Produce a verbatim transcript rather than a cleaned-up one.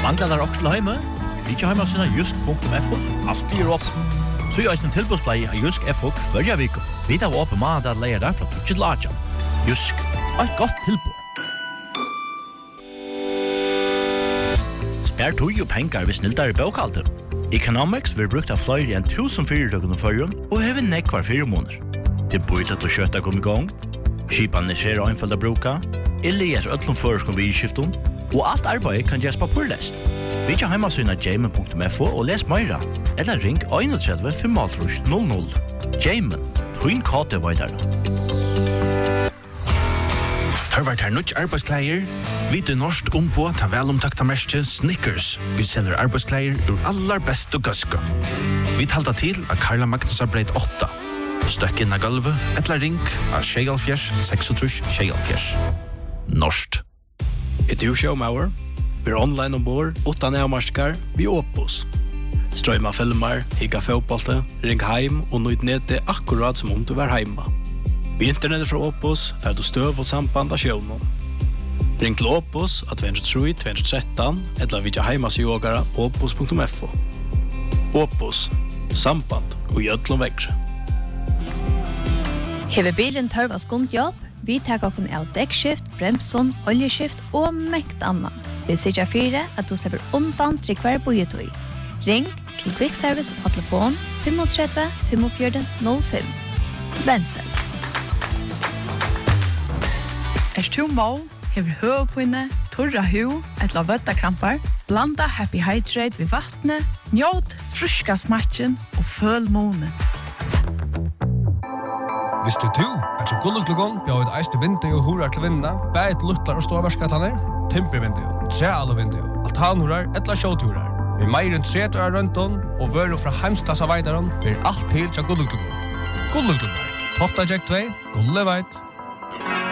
Manglar der også til hjemme? Vi ikke hjemme sinne jusk punktum f o, alt blir opp. Så gjør en tilbudsplay av Jusk F O hver vik. Vi tar opp på mandag at leier der fra tjugo til atten. Jusk, et godt tilbud. Spær tog og penger hvis snilder i bøkalter. Economics vil brukt av flere enn tusen fyrirtøkene førjen og hever nekk hver fire måneder. Det bor til å kjøtta kom i gang, skipene skjer og innfølge bruka, eller gjør øtlom føreskom vidskiften, og alt arbeid kan gjøres papurlest. Vi tar hjemmesynet jamen punktum f o og les meira, eller ring tre fem null null. Jamen, Twin Kate Vaidar. Hørvart her nødt arbeidskleier. Vi til norsk ombå ta velomtakta merke Snickers. Vi selger arbeidskleier ur allar best og gøske. Vi talta til av Karla Magnus Breit åtta. Støkk inn av gulvet, eller ring av Sjegalfjers, seksogtrus Sjegalfjers. Norskt. Et du showmauer? Vi er online ombord, åtta nærmarskar, vi Opus. Strøyma filmer, higga fotbollte, ring heim og nøyd nede akkurat som om du var heima. Vi internettet fra Opus er du støv og samband av sjøvnen. Ring til Opus av to tre tre to one tre eller vidja heimas i ågara opus punktum f o. Opus, samband og gjødlom vekkre. Hever bilen tørv av skundjobb, vi tar okken av dekkskift, bremson, oljeskift og mekt anna. Vi sier fire at du slipper undan trygg hver bojetøy. Ring til Quick Service og telefon fem tre fem fire null fem. Bensel. Er du må, hever høvepinne, torra hu, etla vøttakrampar, blanda Happy Hydrate ved vattnet, njåt fruska smatchen og føl måne. Visste du at så gulluglugon bjør et eiste vindu og hurar til vinna, bæt luttlar og ståverskatlaner, timpervindu, trealvindu, altanhurar, etla sjåturar. Vi meir enn tretur av røntun og vøru fra heimstassa veidaron blir alt til til gulluglugon. Gulluglugon, Tofta Jack två, Gulleveit.